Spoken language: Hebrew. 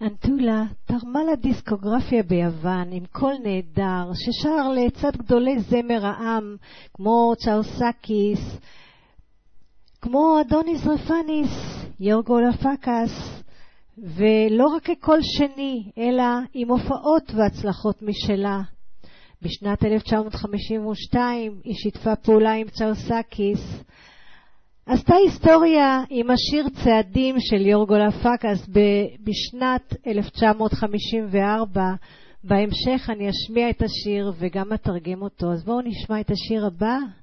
אנטולה תרמה לדיסקוגרפיה ביוון עם קול נהדר ששר לצד גדולי זמר העם כמו צ'אוסקיס, כמו אדוניס רפניס, יורגו לפקס, ולא רק כקול שני אלא עם הופעות והצלחות משלה. בשנת 1952 היא שיתפה פעולה עם צ'אוסקיס, עשתה היסטוריה עם השיר צעדים של יורגו לפקס בשנת 1954. בהמשך אני אשמיע את השיר וגם אתרגם אותו, אז בואו נשמע את השיר הבא.